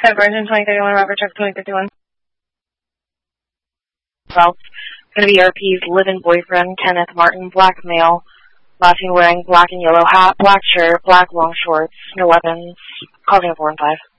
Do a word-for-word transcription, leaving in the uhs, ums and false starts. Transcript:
Virgin twenty thirty-one, Robert Truck twenty fifty-one. Well, it's going to be R P's live-in boyfriend, Kenneth Martin, black male, last seen wearing black and yellow hat, black shirt, black long shorts, no weapons, causing a four and five.